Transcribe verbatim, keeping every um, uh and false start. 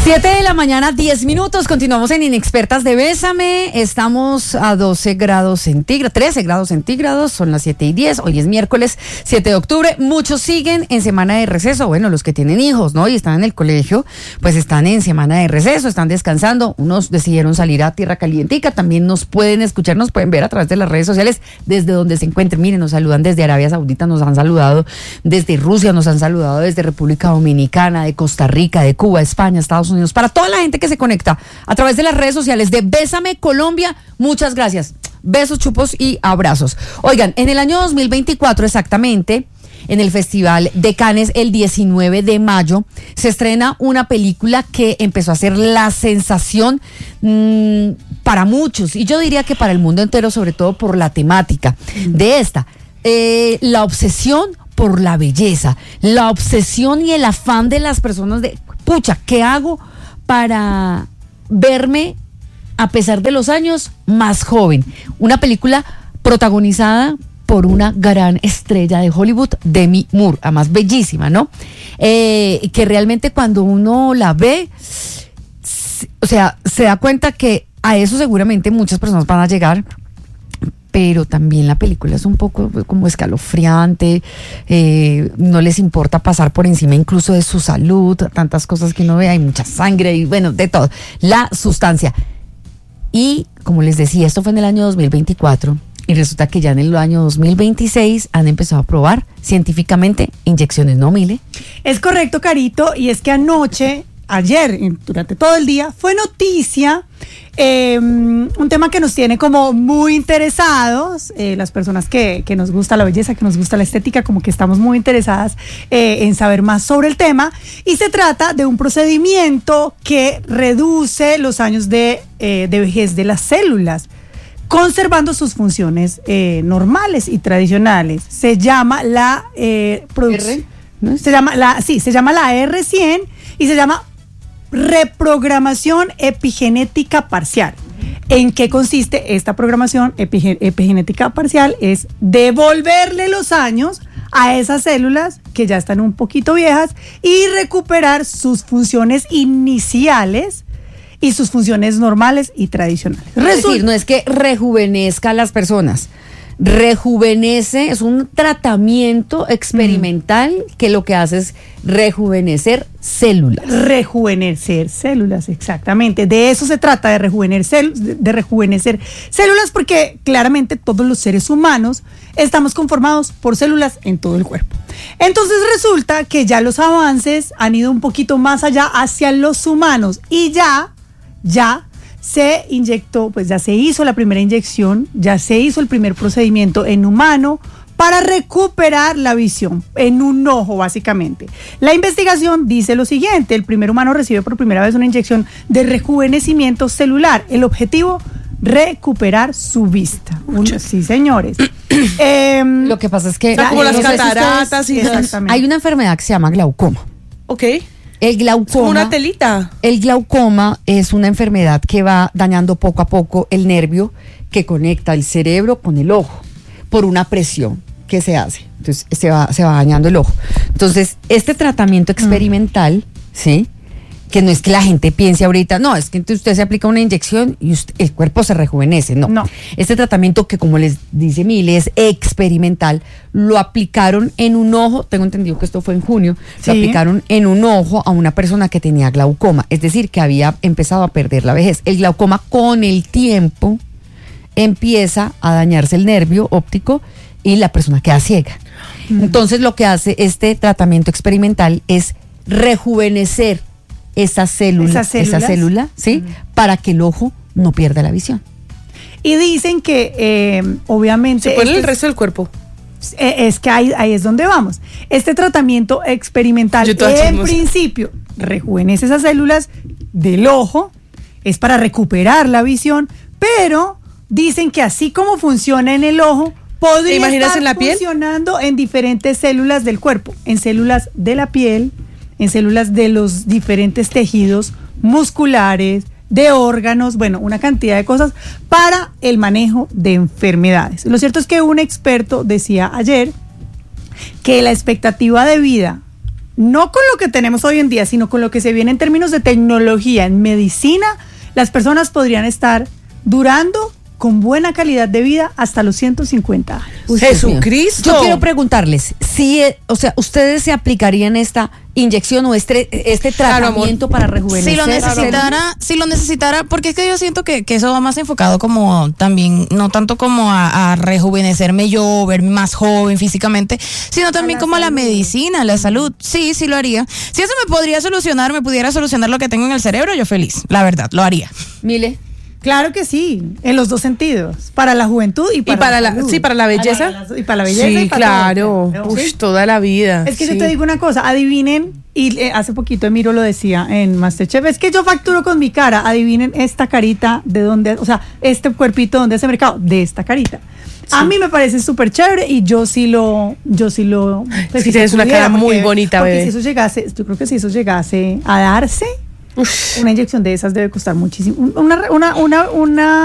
siete de la mañana, diez minutos, continuamos en Inexpertas de Bésame, estamos a doce grados centígrados, trece grados centígrados, son las siete y diez, hoy es miércoles siete de octubre, muchos siguen en semana de receso, bueno, los que tienen hijos, ¿no? Y están en el colegio, pues están en semana de receso, están descansando, unos decidieron salir a tierra calientica, también nos pueden escuchar, nos pueden ver a través de las redes sociales, desde donde se encuentren, miren, nos saludan desde Arabia Saudita, nos han saludado desde Rusia, nos han saludado desde República Dominicana, de Costa Rica, de Cuba, España, Estados Unidos, para toda la gente que se conecta a través de las redes sociales de Bésame Colombia, muchas gracias. Besos, chupos y abrazos. Oigan, en el año dos mil veinticuatro exactamente, en el Festival de Cannes, el diecinueve de mayo, se estrena una película que empezó a ser la sensación mmm, para muchos, y yo diría que para el mundo entero, sobre todo por la temática de esta, eh, la obsesión por la belleza, la obsesión y el afán de las personas de, pucha, ¿qué hago para verme, a pesar de los años, más joven? Una película protagonizada por una gran estrella de Hollywood, Demi Moore, además bellísima, ¿no? Eh, que realmente cuando uno la ve, o sea, se da cuenta que a eso seguramente muchas personas van a llegar, pero también la película es un poco como escalofriante, eh, no les importa pasar por encima incluso de su salud, tantas cosas que uno ve, hay mucha sangre y bueno, de todo, la sustancia. Y como les decía, esto fue en el año dos mil veinticuatro y resulta que ya en el año dos mil veintiséis han empezado a probar científicamente inyecciones, ¿no, Mile? Es correcto, Carito, y es que anoche, ayer, durante todo el día, fue noticia eh, un tema que nos tiene como muy interesados, eh, las personas que, que nos gusta la belleza, que nos gusta la estética, como que estamos muy interesadas eh, en saber más sobre el tema, y se trata de un procedimiento que reduce los años de, eh, de vejez de las células, conservando sus funciones eh, normales y tradicionales. Se llama la eh, producción, ¿no? Se llama la, sí, se llama la R cien y se llama reprogramación epigenética parcial. ¿En qué consiste esta programación epige- epigenética parcial? Es devolverle los años a esas células que ya están un poquito viejas y recuperar sus funciones iniciales y sus funciones normales y tradicionales. Es decir, no es que rejuvenezca a las personas, rejuvenece, es un tratamiento experimental mm. que lo que hace es rejuvenecer células. Rejuvenecer células, exactamente. De eso se trata, de rejuvenecer, de rejuvenecer células, porque claramente todos los seres humanos estamos conformados por células en todo el cuerpo. Entonces resulta que ya los avances han ido un poquito más allá hacia los humanos y ya, ya se inyectó, pues ya se hizo la primera inyección, ya se hizo el primer procedimiento en humano para recuperar la visión en un ojo, básicamente. La investigación dice lo siguiente: el primer humano recibe por primera vez una inyección de rejuvenecimiento celular. El objetivo, recuperar su vista. Un, sí, señores. eh, lo que pasa es que... O sea, como las cataratas y exactamente. Hay una enfermedad que se llama glaucoma. Ok. El glaucoma, es como una telita. El glaucoma es una enfermedad que va dañando poco a poco el nervio que conecta el cerebro con el ojo por una presión que se hace. Entonces se va, se va dañando el ojo. Entonces, este tratamiento experimental, mm. ¿sí? Que no es que la gente piense ahorita, no, es que entonces usted se aplica una inyección y usted, el cuerpo se rejuvenece, no. no. Este tratamiento que, como les dice Mile, es experimental, lo aplicaron en un ojo, tengo entendido que esto fue en junio, sí. Lo aplicaron en un ojo a una persona que tenía glaucoma, es decir, que había empezado a perder la vejez. El glaucoma con el tiempo empieza a dañarse el nervio óptico y la persona queda ciega. Mm. Entonces lo que hace este tratamiento experimental es rejuvenecer esa célula, esa célula, ¿sí? Uh-huh. Para que el ojo no pierda la visión. Y dicen que eh, obviamente... Se pone este el resto del cuerpo. Es, es que ahí, ahí es donde vamos. Este tratamiento experimental, en chismosa. principio, rejuvenece esas células del ojo, es para recuperar la visión, pero dicen que así como funciona en el ojo, podría estar en la funcionando piel? en diferentes células del cuerpo, en células de la piel, en células de los diferentes tejidos musculares, de órganos, bueno, una cantidad de cosas para el manejo de enfermedades. Lo cierto es que un experto decía ayer que la expectativa de vida no con lo que tenemos hoy en día, sino con lo que se viene en términos de tecnología, en medicina, las personas podrían estar durando con buena calidad de vida hasta los ciento cincuenta años. Uy, Dios mío. Jesucristo. Yo quiero preguntarles, si, eh, o sea, ¿ustedes se aplicarían esta inyección o este, este Claro, tratamiento para rejuvenecer? Si lo necesitara, si lo necesitara, porque es que yo siento que, que eso va más enfocado como también, no tanto como a, a rejuvenecerme yo, verme más joven físicamente, sino también como a la medicina, a la salud. Sí, sí lo haría. Si eso me podría solucionar, me pudiera solucionar lo que tengo en el cerebro, yo feliz, la verdad, lo haría. Mile. Claro que sí, en los dos sentidos, para la juventud y para, Y para la, salud. sí, para la belleza. Para la- y para la belleza. Sí, y para claro. todo. Uy, ¿Sí? toda la vida. Es que sí. yo te digo una cosa, adivinen, y eh, hace poquito Emiro lo decía en Masterchef, es que yo facturo con mi cara, adivinen esta carita de dónde, o sea, este cuerpito dónde hace mercado, de esta carita. A mí me parece súper chévere y yo sí lo, yo sí lo. Sí, si tienes se una pudiera, cara muy porque- bonita, porque bebé. si eso llegase, yo creo que si eso llegase a darse, Uf. una inyección de esas debe costar muchísimo. Una, una, una, una